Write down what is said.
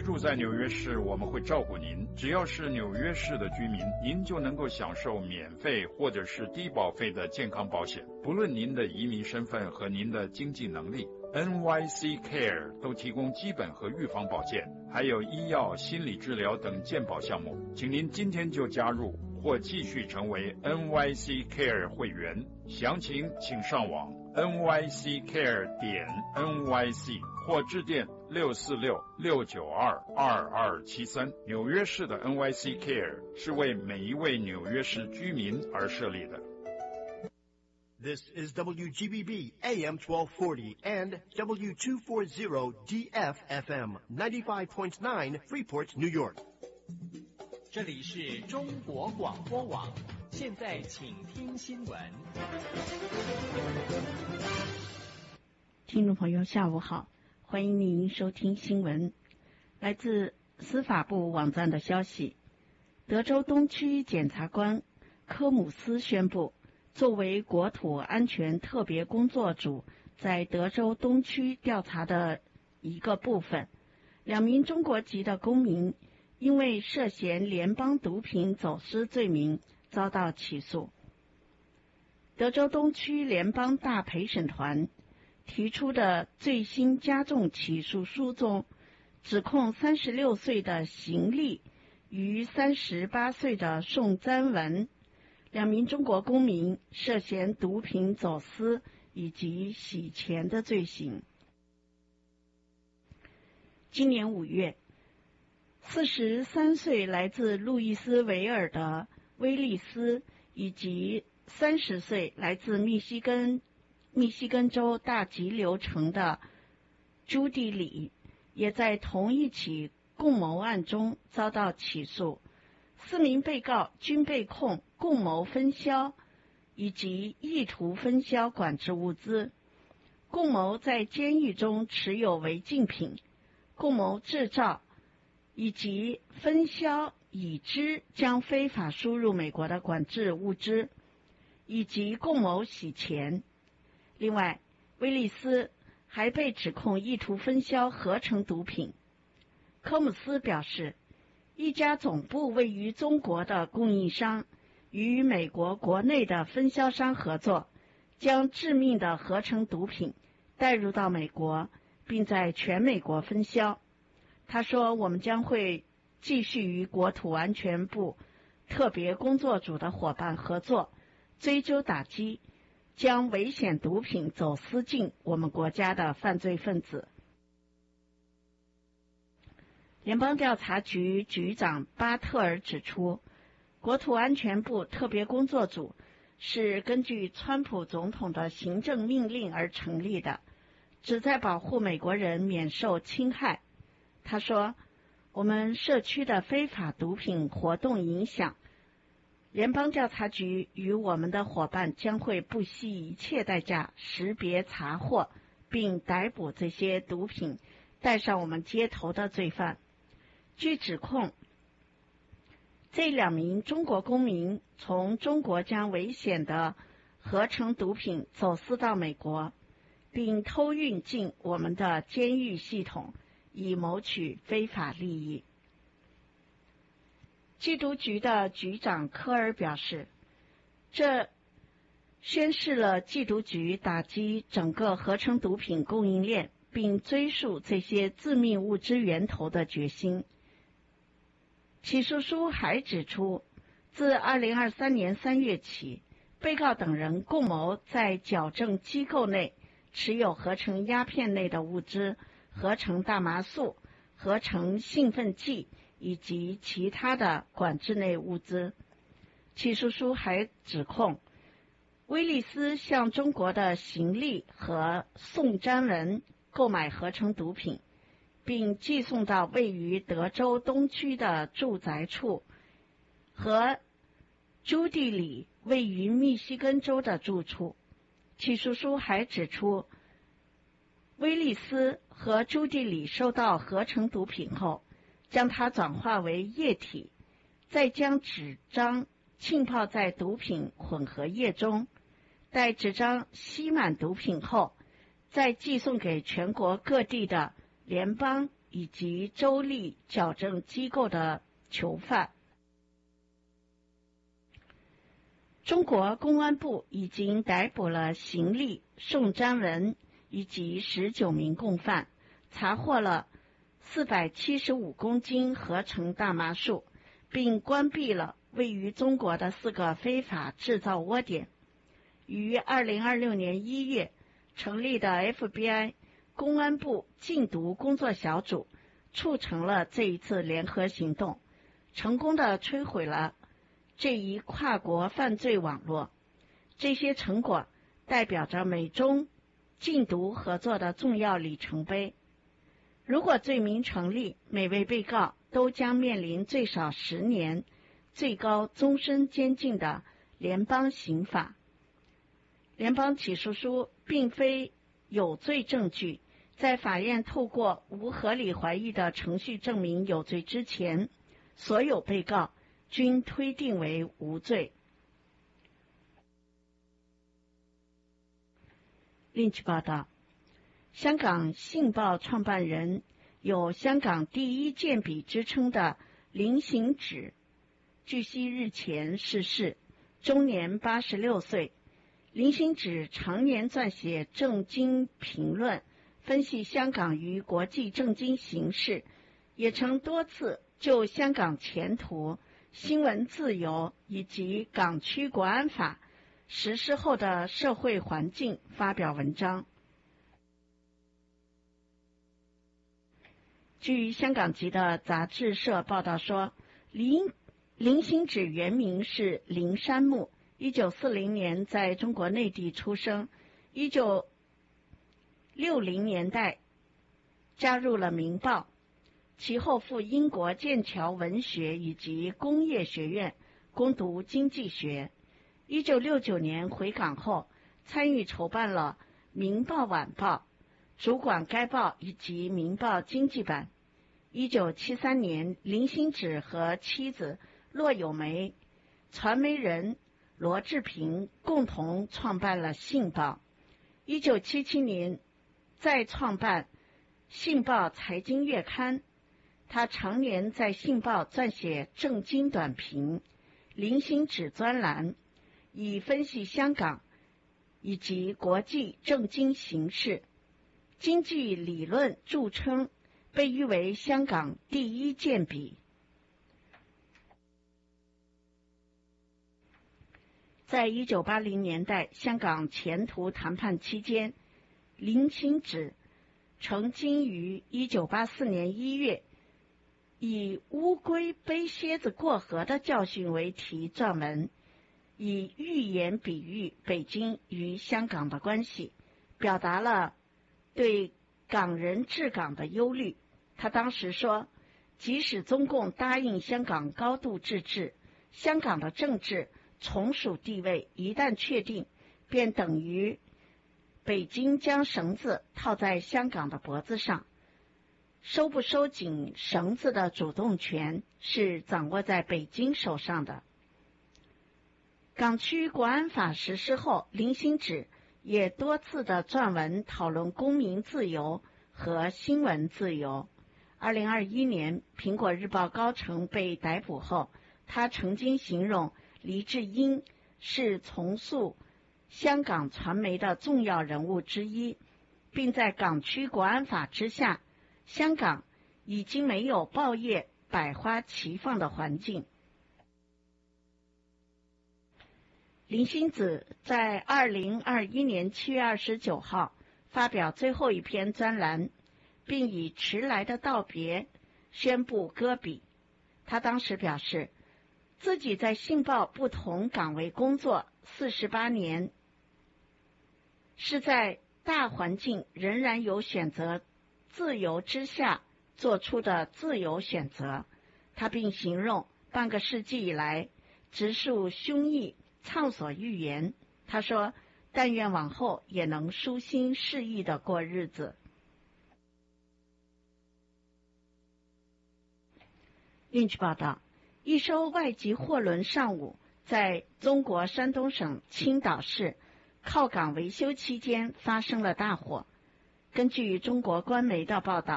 住在纽约市，我们会照顾您。只要是纽约市的居民，您就能够享受免费或者是低保费的健康保险，不论您的移民身份和您的经济能力。NYC Care 都提供基本和预防保健，还有医药、心理治疗等健保项目。请您今天就加入或继续成为 NYC Care 会员，详情请上网 nyccare.nyc 或致电646-692-2273。纽约市的 NYC Care 是为每一位纽约市居民而设立的。 This is WGBB AM 1240 and W240 DFFM 95.9 Freeport, New York. 这里是中国广播网，现在请听新闻。 听众朋友，下午好，欢迎您收听新闻。来自司法部网站的消息，德州东区检察官科姆斯宣布，作为国土安全特别工作组在德州东区调查的一个部分，2名中国籍的公民因为涉嫌联邦毒品走私罪名遭到起诉。德州东区联邦大陪审团提出的最新加重起诉书中，指控36岁的邢丽与38岁的宋詹文2名中国公民涉嫌毒品走私以及洗钱的罪行。今年5月，43岁来自路易斯维尔的威利斯以及30岁来自密西根州大急流城的朱迪里，也在同一起共谋案中遭到起诉。4名被告均被控共谋分销以及意图分销管制物资，共谋在监狱中持有违禁品，共谋制造以及分销已知将非法输入美国的管制物资，以及共谋洗钱。另外，威利斯还被指控意图分销合成毒品。科姆斯表示，一家总部位于中国的供应商与美国国内的分销商合作，将致命的合成毒品带入到美国，并在全美国分销。他说，我们将会继续与国土安全部特别工作组的伙伴合作，追究打击将危险毒品走私进我们国家的犯罪分子。联邦调查局局长巴特尔指出，国土安全部特别工作组是根据川普总统的行政命令而成立的，旨在保护美国人免受侵害。他说，我们社区的非法毒品活动影响，联邦调查局与我们的伙伴将会不惜一切代价识别查获并逮捕这些毒品带上我们街头的罪犯。据指控，这2名中国公民从中国将危险的合成毒品走私到美国，并偷运进我们的监狱系统，以谋取非法利益。缉毒局的局长科尔表示，这宣示了缉毒局打击整个合成毒品供应链并追溯这些致命物质源头的决心。起诉书还指出，自2023年3月起，被告等人共谋在矫正机构内持有合成鸦片类的物质、合成大麻素、合成兴奋剂以及其他的管制类物资。起诉书还指控，威利斯向中国的邢丽和宋詹文购买合成毒品，并寄送到位于德州东区的住宅处，和朱迪里位于密西根州的住处。起诉书还指出，威利斯和朱迪里收到合成毒品后，将它转化为液体，再将纸张浸泡在毒品混合液中，待纸张吸满毒品后，再寄送给全国各地的联邦以及州立矫正机构的囚犯。中国公安部已经逮捕了邢立、宋瞻文以及19名共犯，查获了475公斤合成大麻树，并关闭了位于中国的4个非法制造窝点。于2026年1月成立的 FBI 公安部禁毒工作小组促成了这一次联合行动，成功地摧毁了这一跨国犯罪网络。这些成果代表着美中禁毒合作的重要里程碑。如果罪名成立，每位被告都将面临最少10年、最高终身监禁的联邦刑法。联邦起诉书并非有罪证据，在法院透过无合理怀疑的程序证明有罪之前，所有被告均推定为无罪。另据报道，香港《信报》创办人，有香港第一健笔之称的林行止，据悉日前逝世，终年86岁。林行止常年撰写政经评论，分析香港与国际政经形势，也曾多次就香港前途、新闻自由以及港区国安法实施后的社会环境发表文章。据香港籍的杂志社报道说，林行止原名是林山木，1940年在中国内地出生，1960年代加入了《明报》，其后赴英国剑桥文学以及工业学院攻读经济学。1969年回港后，参与筹办了《明报晚报》，主管该报以及《明报》经济版。1973年，林行止和妻子骆友梅、传媒人罗志平共同创办了《信报》。1977年再创办《信报财经月刊》，他常年在《信报》撰写政经短评、林行止专栏，以分析香港以及国际政经形势。经济理论著称，被誉为香港第一健笔。在1980年代香港前途谈判期间，林行止曾经于1984年1月以乌龟背蝎子过河的教训为题撰文，以寓言比喻北京与香港的关系，表达了对港人治港的忧虑。他当时说，即使中共答应香港高度自治，香港的政治从属地位一旦确定，便等于北京将绳子套在香港的脖子上，收不收紧绳子的主动权是掌握在北京手上的。港区国安法实施后，林行止也多次的撰文讨论公民自由和新闻自由。2021年，苹果日报高层被逮捕后，他曾经形容黎智英是重塑香港传媒的重要人物之一，并在港区国安法之下，香港已经没有报业百花齐放的环境。林行止在2021年7月29号发表最后一篇专栏，并以迟来的道别宣布搁笔。他当时表示，自己在信报不同岗位工作48年，是在大环境仍然有选择自由之下做出的自由选择。他并形容半个世纪以来直抒胸臆，畅所欲言。他说，但愿往后也能舒心适意地过日子。另据报道，一艘外籍货轮上午在中国山东省青岛市靠港维修期间发生了大火。根据中国官媒的报道，